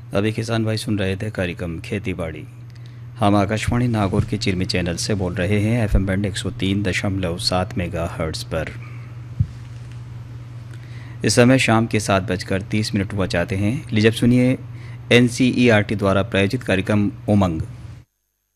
अभी किसान भाई सुन रहे थे कार्यक्रम खेती बाड़ी। हम आकाशवाणी नागौर के चिरमी चैनल से बोल रहे हैं एफएम बैंड 103.7 मेगाहर्ट्ज़ पर। इस समय शाम के 7:30 हुआ चाहते हैं। लीजिए अब सुनिए एनसीईआरटी द्वारा प्रायोजित कार्यक्रम उमंग।